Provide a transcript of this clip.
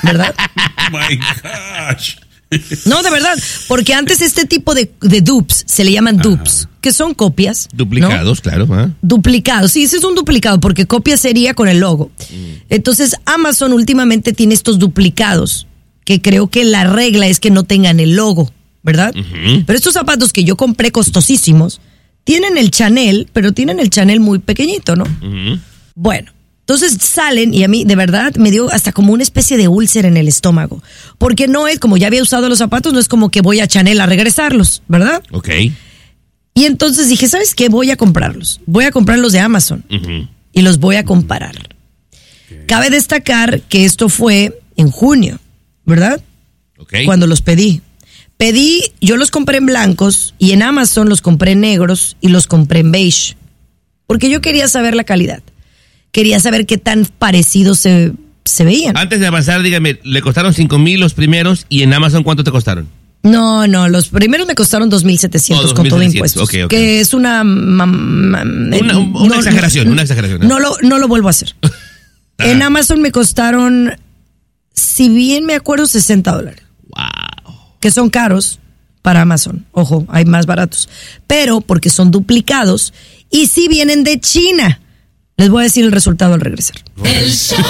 ¿verdad? Oh my gosh. No, de verdad, porque antes este tipo de dupes se le llaman dupes, que son copias. Duplicados, ¿no? Claro. Duplicados, sí, ese es un duplicado, porque copia sería con el logo. Entonces, Amazon últimamente tiene estos duplicados, que creo que la regla es que no tengan el logo, ¿verdad? Pero estos zapatos que yo compré costosísimos, tienen el Chanel, pero tienen el Chanel muy pequeñito, ¿no? Bueno. Entonces salen y a mí de verdad me dio hasta como una especie de úlcera en el estómago. Porque no es, como ya había usado los zapatos, no es como que voy a Chanel a regresarlos, ¿verdad? Ok. Y entonces dije, ¿sabes qué? Voy a comprarlos. Voy a comprarlos de Amazon y los voy a comparar. Cabe destacar que esto fue en junio, ¿verdad? Okay. Cuando los pedí. Yo los compré en blancos y en Amazon los compré en negros y los compré en beige. Porque yo quería saber la calidad. Quería saber qué tan parecidos se veían. Antes de avanzar, dígame, ¿le costaron 5,000 los primeros y en Amazon cuánto te costaron? No, los primeros me costaron 2,700 con todo impuestos. Okay. Que es una exageración, una exageración. No lo vuelvo a hacer. En Amazon me costaron, si bien me acuerdo, $60. Wow. Que son caros para Amazon. Ojo, hay más baratos. Pero porque son duplicados y sí vienen de China. Les voy a decir el resultado al regresar.